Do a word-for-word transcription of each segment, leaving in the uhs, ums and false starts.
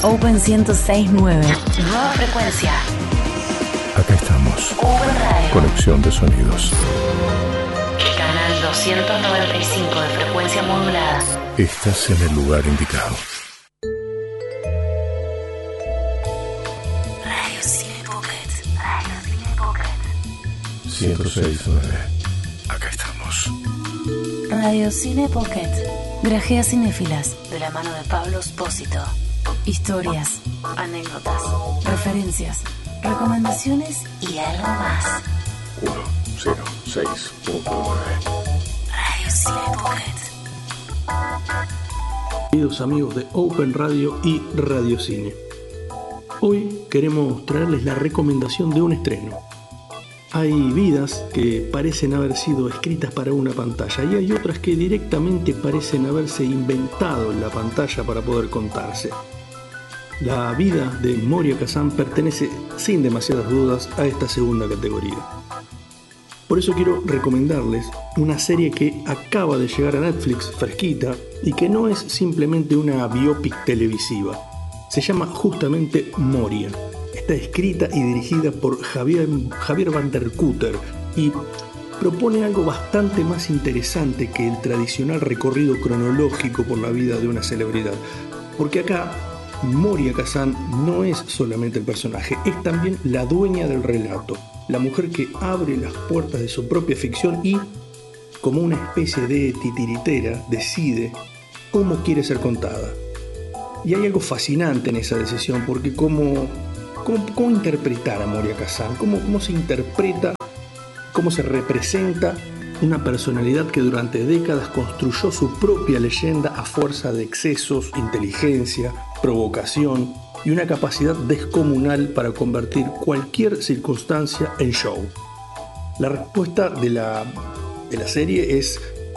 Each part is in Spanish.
Open ciento seis punto nueve. Nueva frecuencia. Acá estamos. Open Radio. Conexión de sonidos. Canal doscientos noventa y cinco de frecuencia modulada. Estás en el lugar indicado. Radio Cine Pocket. Radio Cine Pocket. ciento seis punto nueve. Acá estamos. Radio Cine Pocket. Grajea cinéfilas de la mano de Pablo Espósito. Historias, anécdotas, referencias, recomendaciones y algo más. uno cero seis punto nueve. Radio Cine Pocket. Queridos amigos de Open Radio y Radio Cine, hoy queremos traerles la recomendación de un estreno. Hay vidas que parecen haber sido escritas para una pantalla y hay otras que directamente parecen haberse inventado en la pantalla para poder contarse. La vida de Moria Kazan pertenece sin demasiadas dudas a esta segunda categoría. Por eso quiero recomendarles una serie que acaba de llegar a Netflix fresquita y que no es simplemente una biopic televisiva. Se llama justamente Moria. Está escrita y dirigida por Javier, Javier Van der Kutter y propone algo bastante más interesante que el tradicional recorrido cronológico por la vida de una celebridad. Porque acá Moria Kazan no es solamente el personaje, es también la dueña del relato, la mujer que abre las puertas de su propia ficción y, como una especie de titiritera, decide cómo quiere ser contada. Y hay algo fascinante en esa decisión, porque cómo, cómo, cómo interpretar a Moria Kazan, cómo, cómo se interpreta, cómo se representa una personalidad que durante décadas construyó su propia leyenda a fuerza de excesos, inteligencia, provocación y una capacidad descomunal para convertir cualquier circunstancia en show. La respuesta de la, de la serie es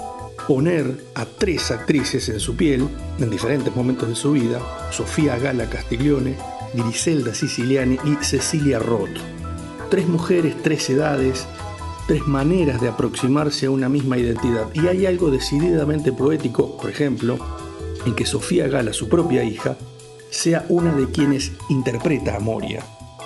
poner a tres actrices en su piel en diferentes momentos de su vida: Sofía Gala Castiglione, Griselda Siciliani y Cecilia Roth. Tres mujeres, tres edades, tres maneras de aproximarse a una misma identidad. Y hay algo decididamente poético, por ejemplo, en que Sofía Gala, su propia hija, sea una de quienes interpreta a Moria.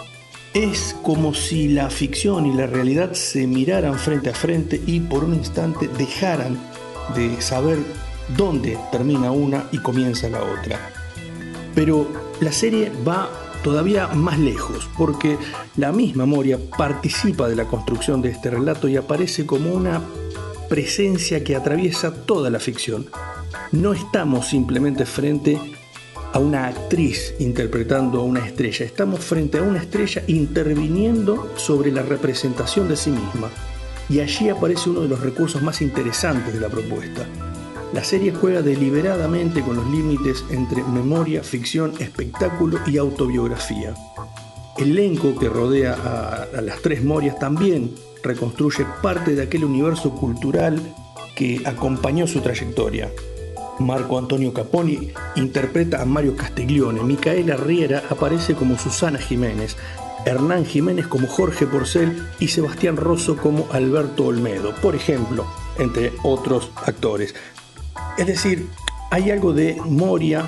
Es como si la ficción y la realidad se miraran frente a frente y por un instante dejaran de saber dónde termina una y comienza la otra. Pero la serie va todavía más lejos, porque la misma Moria participa de la construcción de este relato y aparece como una presencia que atraviesa toda la ficción. No estamos simplemente frente a una actriz interpretando a una estrella, estamos frente a una estrella interviniendo sobre la representación de sí misma. Y allí aparece uno de los recursos más interesantes de la propuesta. La serie juega deliberadamente con los límites entre memoria, ficción, espectáculo y autobiografía. El elenco que rodea a, a las tres Morias también reconstruye parte de aquel universo cultural que acompañó su trayectoria. Marco Antonio Caponi interpreta a Mario Castiglione, Micaela Riera aparece como Susana Jiménez, Hernán Jiménez como Jorge Porcel y Sebastián Rosso como Alberto Olmedo, por ejemplo, entre otros actores. Es decir, hay algo de Moria,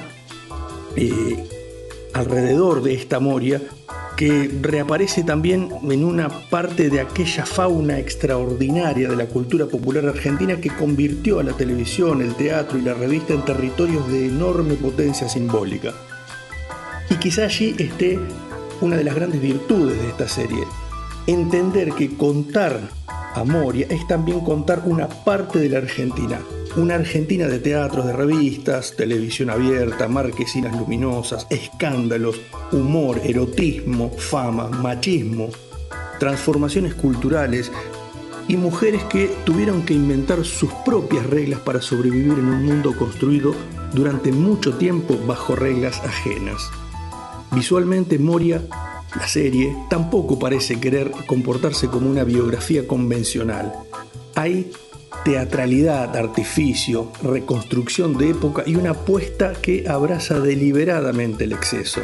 eh, alrededor de esta Moria, que reaparece también en una parte de aquella fauna extraordinaria de la cultura popular argentina que convirtió a la televisión, el teatro y la revista en territorios de enorme potencia simbólica. Y quizá allí esté una de las grandes virtudes de esta serie: entender que contar a Moria es también contar una parte de la Argentina, una Argentina de teatros, de revistas, televisión abierta, marquesinas luminosas, escándalos, humor, erotismo, fama, machismo, transformaciones culturales y mujeres que tuvieron que inventar sus propias reglas para sobrevivir en un mundo construido durante mucho tiempo bajo reglas ajenas. Visualmente, Moria, la serie, tampoco parece querer comportarse como una biografía convencional. Hay teatralidad, artificio, reconstrucción de época y una apuesta que abraza deliberadamente el exceso.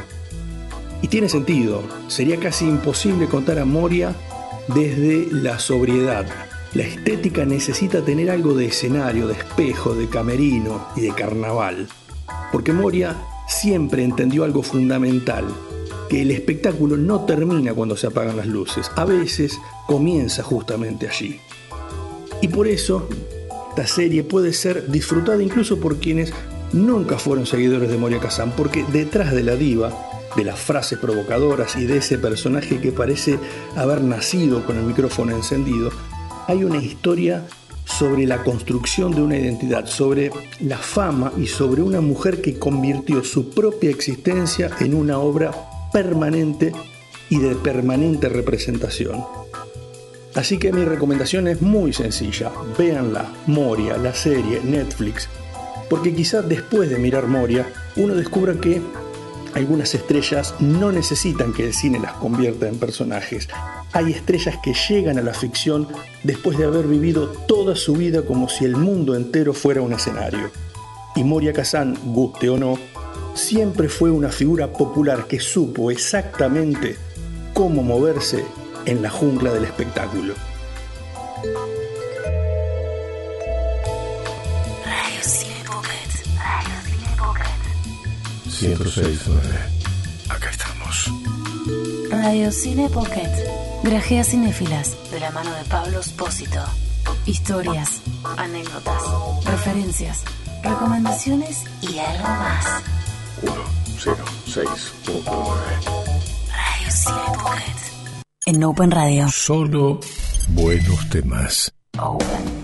Y tiene sentido, sería casi imposible contar a Moria desde la sobriedad. La estética necesita tener algo de escenario, de espejo, de camerino y de carnaval. Porque Moria siempre entendió algo fundamental, que el espectáculo no termina cuando se apagan las luces, a veces comienza justamente allí. Y por eso, esta serie puede ser disfrutada incluso por quienes nunca fueron seguidores de Moria Kazan, porque detrás de la diva, de las frases provocadoras y de ese personaje que parece haber nacido con el micrófono encendido, hay una historia sobre la construcción de una identidad, sobre la fama y sobre una mujer que convirtió su propia existencia en una obra permanente y de permanente representación. Así que mi recomendación es muy sencilla: véanla, Moria, la serie, Netflix, porque quizás después de mirar Moria uno descubra que algunas estrellas no necesitan que el cine las convierta en personajes. Hay estrellas que llegan a la ficción después de haber vivido toda su vida como si el mundo entero fuera un escenario. Y Moria Kazan, guste o no, siempre fue una figura popular que supo exactamente cómo moverse en la jungla del espectáculo. Radio Cine Pocket. Radio Cine Pocket. ciento seis punto nueve. Acá estamos. Radio Cine Pocket. Grajea cinéfilas de la mano de Pablo Espósito. Historias, anécdotas, referencias, recomendaciones y algo más. uno cero seis punto nueve. Radio Cine Pocket. En Open Radio. Solo buenos temas. Open.